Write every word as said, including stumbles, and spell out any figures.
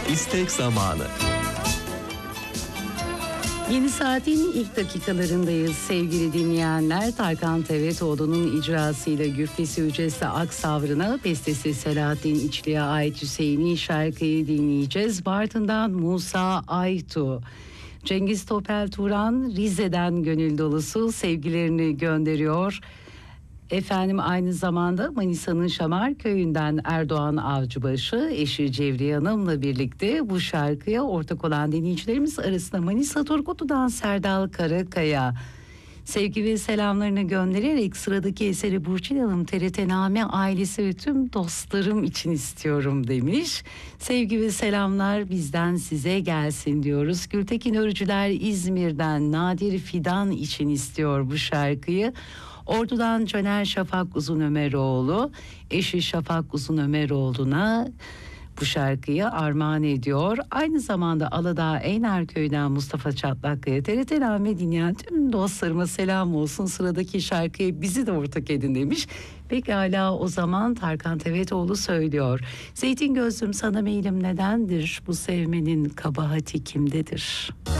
İstek zamanı. Yeni saatin ilk dakikalarındayız sevgili dinleyenler. Tarkan Tevetoğlu'nun icrasıyla güftesi Ücesi Aksavrı'na, bestesi Selahattin İçli'ye ait Hüseyin'i şarkıyı dinleyeceğiz. Bartın'dan Musa Aytu. Cengiz Topel Turan Rize'den gönül dolusu sevgilerini gönderiyor. Efendim aynı zamanda Manisa'nın Şamar Köyü'nden Erdoğan Avcıbaşı eşi Cevriye Hanım'la birlikte bu şarkıya ortak olan dinleyicilerimiz arasında Manisa Turgutlu'dan Serdal Karakaya sevgi ve selamlarını göndererek sıradaki eseri Burçin Hanım T R T Name ailesi ve tüm dostlarım için istiyorum demiş. Sevgi ve selamlar bizden size gelsin diyoruz. Gültekin Örücüler İzmir'den Nadir Fidan için istiyor bu şarkıyı. Ordu'dan Caner Şafak Uzun Ömeroğlu eşi Şafak Uzun Ömeroğlu'na bu şarkıyı armağan ediyor. Aynı zamanda Aladağ Eynerköy'den Mustafa Çatlaklı'ya T R T Name dinleyen tüm dostlarıma selam olsun. Sıradaki şarkıyı bizi de ortak edin demiş. Pekala o zaman Tarkan Tevetoğlu söylüyor. Zeytin gözlüm sana meylim nedendir? Bu sevmenin kabahati kimdedir?